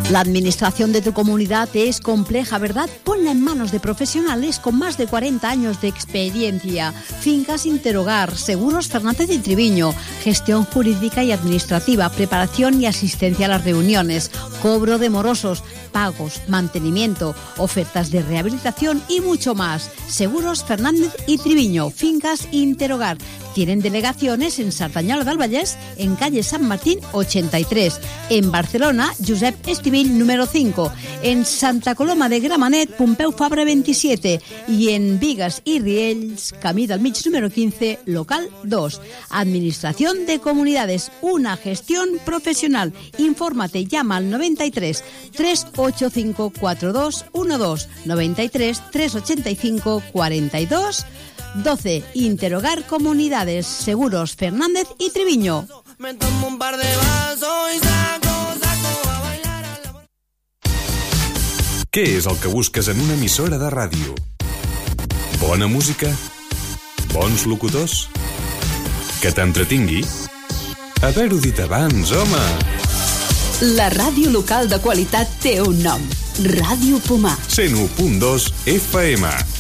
La administración de tu comunidad es compleja, ¿verdad? Ponla en manos de profesionales con más de 40 años de experiencia. Fincas Interhogar, Seguros Fernández y Triviño, gestión jurídica y administrativa, preparación y asistencia a las reuniones, cobro de morosos, pagos, mantenimiento, ofertas de rehabilitación y mucho más. Seguros Fernández y Triviño, Fincas Interhogar. Tienen delegaciones en Sardañola del Vallès, en calle San Martín 83, en Barcelona, Josep Estivill número 5, en Santa Coloma de Gramenet, Pompeu Fabra 27 y en Bigues y Riells, Camí del Mig número 15, local 2. Administración de Comunidades, una gestión profesional. Infórmate, llama al 93 385 4212, 93 385 4212. 12. Interhogar Comunidades, Seguros Fernández y Triviño. Me tomo un par de vasos y saco a bailar a la... Què és el que busques en una emissora de ràdio? Bona música? Bons locutors? Que t'entretingui? Haver-ho dit abans, home! La ràdio local de qualitat té un nom. Ràdio Pomar. 101.2 FM.